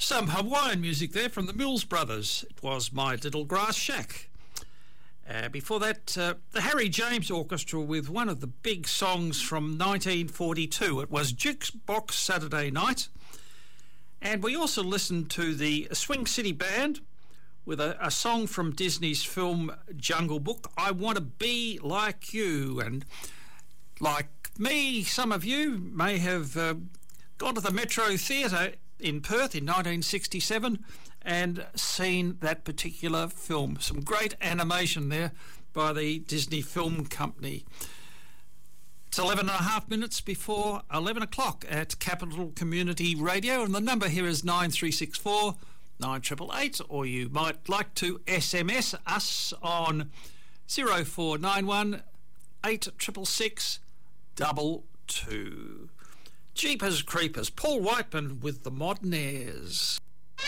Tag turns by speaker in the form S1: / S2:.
S1: Some Hawaiian music there from the Mills Brothers. It was My Little Grass Shack. Before that, the Harry James Orchestra with one of the big songs from 1942. It was Jukebox Saturday Night. And we also listened to the Swing City Band with a song from Disney's film Jungle Book, I Want to Be Like You. And like me, some of you may have gone to the Metro Theatre in Perth in 1967 and seen that particular film. Some great animation there by the Disney Film Company. It's 11 and a half minutes before 11 o'clock at Capital Community Radio, and the number here is 9364 9888, or you might like to SMS us on 0491 8666 22. Jeepers Creepers, Paul Whiteman with the Modern Airs.